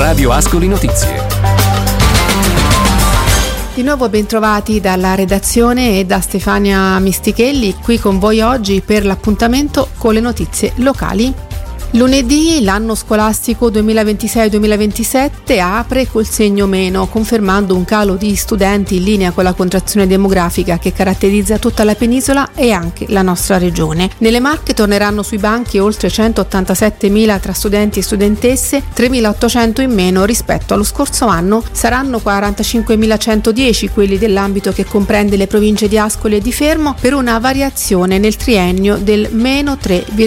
Radio Ascoli Notizie. Di nuovo bentrovati dalla redazione e da Stefania Mistichelli, qui con voi oggi per l'appuntamento con le notizie locali. Lunedì l'anno scolastico 2026-2027 apre col segno meno, confermando un calo di studenti in linea con la contrazione demografica che caratterizza tutta la penisola e anche la nostra regione. Nelle Marche torneranno sui banchi oltre 187.000 tra studenti e studentesse, 3.800 in meno rispetto allo scorso anno. Saranno 45.110 quelli dell'ambito che comprende le province di Ascoli e di Fermo, per una variazione nel triennio del meno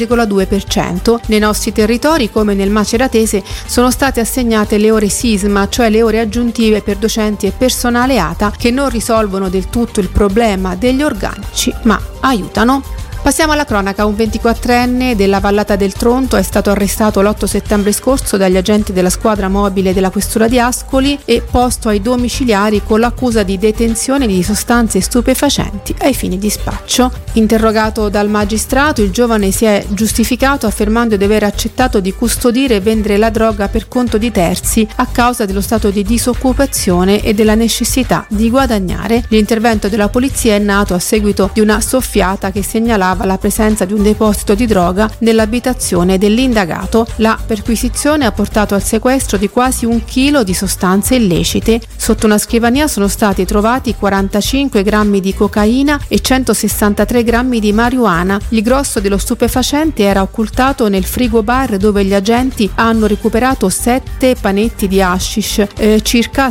3,2%. Nei nostri territori, come nel Maceratese, sono state assegnate le ore sisma, cioè le ore aggiuntive per docenti e personale ATA, che non risolvono del tutto il problema degli organici, ma aiutano. Passiamo alla cronaca. Un 24enne della Vallata del Tronto è stato arrestato l'8 settembre scorso dagli agenti della squadra mobile della questura di Ascoli e posto ai domiciliari con l'accusa di detenzione di sostanze stupefacenti ai fini di spaccio. Interrogato dal magistrato, il giovane si è giustificato affermando di aver accettato di custodire e vendere la droga per conto di terzi a causa dello stato di disoccupazione e della necessità di guadagnare. L'intervento della polizia è nato a seguito di una soffiata che segnalava la presenza di un deposito di droga nell'abitazione dell'indagato. La perquisizione ha portato al sequestro di quasi 1 chilo di sostanze illecite. Sotto una scrivania sono stati trovati 45 grammi di cocaina e 163 grammi di marijuana. Il grosso dello stupefacente era occultato nel frigo bar, dove gli agenti hanno recuperato 7 panetti di hashish, circa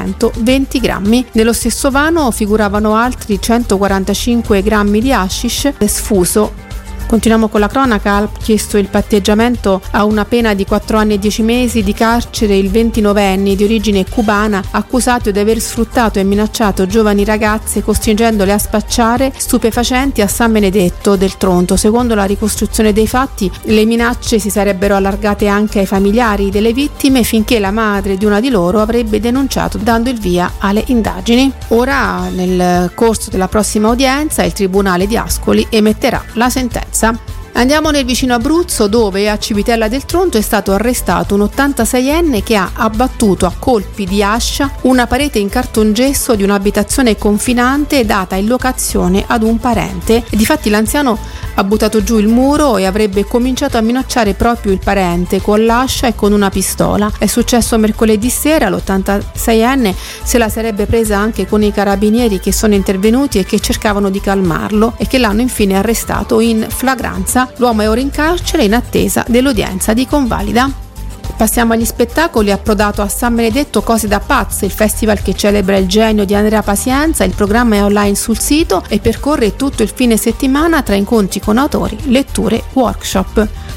720 grammi. Nello stesso vano figuravano altri 145 grammi di hashish sfuso. Continuiamo con la cronaca. Ha chiesto il patteggiamento a una pena di 4 anni e 10 mesi di carcere il 29enne di origine cubana, accusato di aver sfruttato e minacciato giovani ragazze costringendole a spacciare stupefacenti a San Benedetto del Tronto. Secondo la ricostruzione dei fatti, le minacce si sarebbero allargate anche ai familiari delle vittime, finché la madre di una di loro avrebbe denunciato, dando il via alle indagini. Ora, nel corso della prossima udienza, il Tribunale di Ascoli emetterà la sentenza. Andiamo nel vicino Abruzzo, dove a Civitella del Tronto è stato arrestato un 86enne che ha abbattuto a colpi di ascia una parete in cartongesso di un'abitazione confinante data in locazione ad un parente. E difatti l'anziano ha buttato giù il muro e avrebbe cominciato a minacciare proprio il parente con l'ascia e con una pistola. È successo mercoledì sera. L'86enne se la sarebbe presa anche con i carabinieri, che sono intervenuti e che cercavano di calmarlo e che l'hanno infine arrestato in flagranza. L'uomo è ora in carcere in attesa dell'udienza di convalida. Passiamo agli spettacoli. Approdato a San Benedetto Cose da Pazze, il festival che celebra il genio di Andrea Pazienza. Il programma è online sul sito e percorre tutto il fine settimana tra incontri con autori, letture, workshop.